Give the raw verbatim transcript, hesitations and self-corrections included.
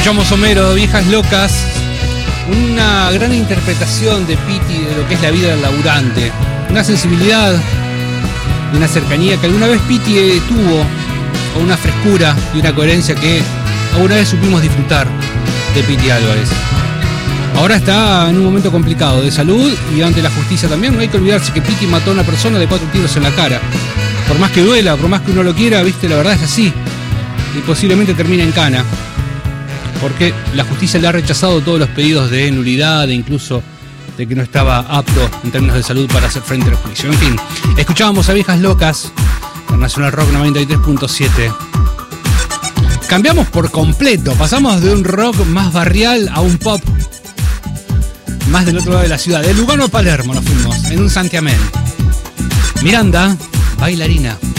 Escuchamos Homero, Viejas Locas, una gran interpretación de Piti de lo que es la vida del laburante, una sensibilidad, una cercanía que alguna vez Piti tuvo, o una frescura y una coherencia que alguna vez supimos disfrutar de Piti Álvarez. Ahora está en un momento complicado de salud y ante la justicia también. No hay que olvidarse que Piti mató a una persona de cuatro tiros en la cara. Por más que duela, por más que uno lo quiera, viste, la verdad es así. Y posiblemente termine en cana, porque la justicia le ha rechazado todos los pedidos de nulidad e incluso de que no estaba apto en términos de salud para hacer frente al juicio. En fin, escuchábamos a Viejas Locas, Nacional Rock noventa y tres punto siete. Cambiamos por completo, pasamos de un rock más barrial a un pop más del otro lado de la ciudad. De Lugano a Palermo nos fuimos, en un santiamén. Miranda, bailarina.